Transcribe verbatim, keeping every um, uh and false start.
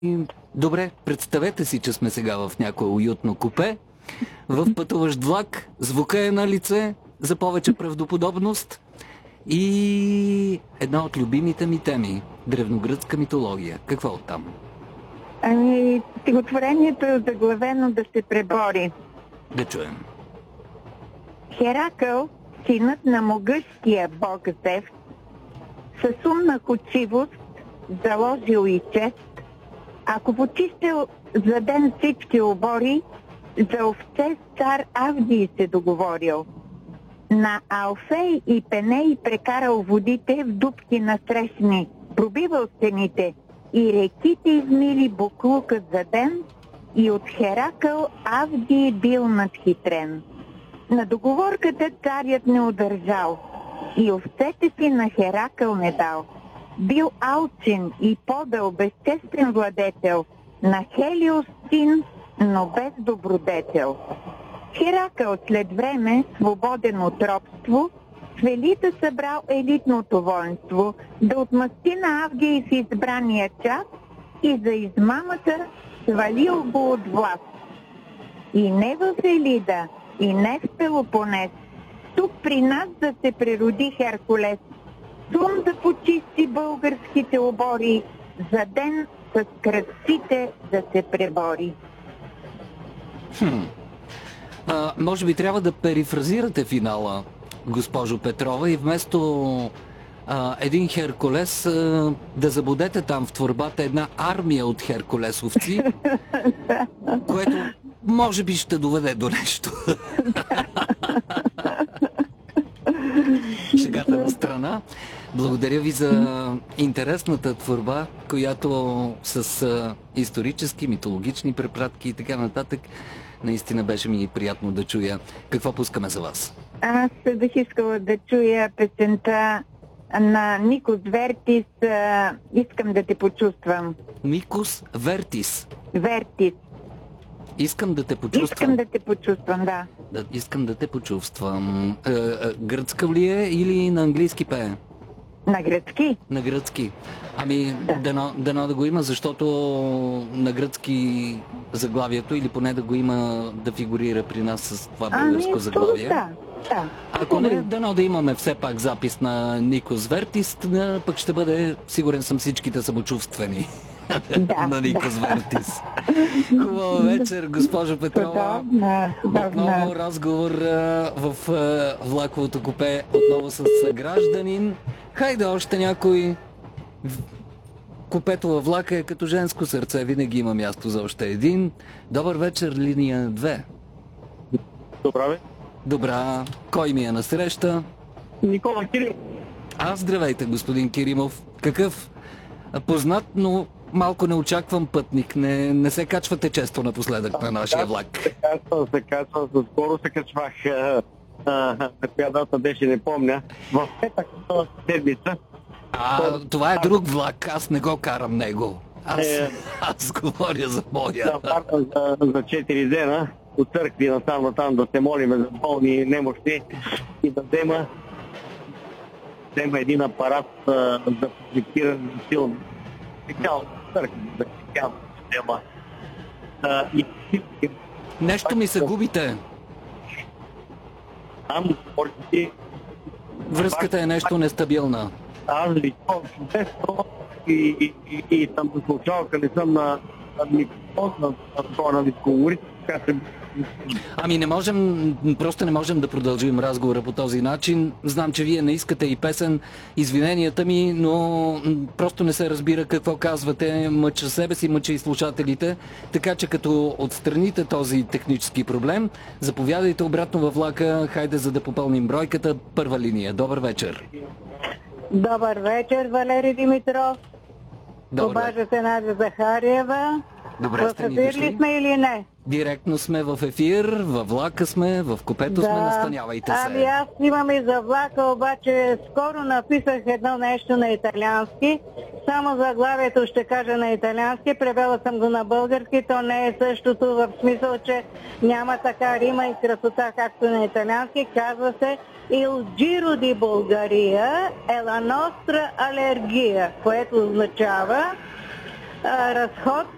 Добре, представете си, че сме сега в някое уютно купе, в пътуващ влак, звука е на лице за повече правдоподобност и една от любимите ми теми – древногръцка митология. Какво оттам? Ами, стихотворението е заглавено да се пребори. Да чуем. Херакъл, синът на могъщия бог Зевс, с умна ходчивост заложил и чест, ако почистил за ден всички обори, за овце цар Авдий се договорил. На Алфей и Пеней прекарал водите в дупки насрещни, пробивал стените и реките измили буклука за ден, и от Херакъл Авдий бил надхитрен. На договорката царят не удържал и овцете си на Херакъл не дал. Бил алчен и подъл безчестен владетел, на Хелиос син, но без добродетел. Херакъл след време, свободен от робство, с велита събрал елитното воинство, да отмъсти на Авдий в избрания час и за измамата свалил го от власт. И не в Елида, и не в Пелопонес, тук при нас да се прероди Херкулес, сум да почисти българските обори, за ден с кръците да се пребори. Хм. А, може би трябва да перифразирате финала, госпожо Петрова, и вместо а, един Херкулес а, да забудете там в творбата една армия от херкулесовци, което може би ще доведе до нещо. Шегата на страна. Благодаря ви за интересната творба, която с а, исторически, митологични препратки и така нататък. Наистина беше ми приятно да чуя. Какво пускаме за вас? Аз бих искала да чуя песента на Никос Вертис "Искам да те почувствам". Никос Вертис. Вертис. Искам да те почувствам. Искам да те почувствам, да. да искам да те почувствам. Е, е, гръцка ли е или на английски пее? На гръцки? На гръцки. Ами, да. дано, дано да го има, защото на гръцки заглавието, или поне да го има да фигурира при нас с това българско ами, заглавие. Да, да. Ако не, дано да имаме все пак запис на Никос Вертис, пък ще бъде, сигурен съм, всичките самочувствени. Да, на Никос да. Вертис. Хубава вечер, госпожо Петрова. Да, да, отново разговор а, в а, влаковото купе, отново с гражданин. Хайде още някой. Купето във влака е като женско сърце, винаги има място за още един. Добър вечер, линия две. Добра ви. Добра. Кой ми е насреща? Никола Киримов. А, здравейте, господин Киримов. Какъв познат, но малко неочакван пътник. Не, не се качвате често напоследък на нашия влак. Се качвам, се качвам. Скоро се качвах. На коя дата беше, не помня. В петък седмица. А, това е друг влак. Аз не го карам него. Аз, е, аз говоря за моя. За, за четири дена от църкви насам натам да се молиме за болни и немощни и да взема взема един апарат а, за проектиране на силно. Цяло църкви за цяло система. А, и... Нещо ми се губите. Там, и... Връзката е нещо нестабилна. Аз лично често и, и, и, и съм за слушалка, не съм на микрофон, на това на високоговорите, така се... Ами не можем, просто не можем да продължим разговора по този начин. Знам, че вие не искате и песен. Извиненията ми, но просто не се разбира какво казвате. Мъча себе си, мъча и слушателите. Така че като отстраните този технически проблем, заповядайте обратно във влака. Хайде, за да попълним бройката. Първа линия. Добър вечер. Добър вечер, Валери Димитров. Обажда се Надя Захариева. Добре, в ефир ли сме или не? Директно сме в ефир, във влака сме, в купето да. сме, настанявайте се. Ами аз имам и за влака, обаче скоро написах едно нещо на италиански. Само заглавието ще кажа на италиански, превела съм го на български, то не е същото в смисъл, че няма така рима и красота, както на италиански. Казва се Il Giro di Bulgaria è la nostra allergia, което означава а, разход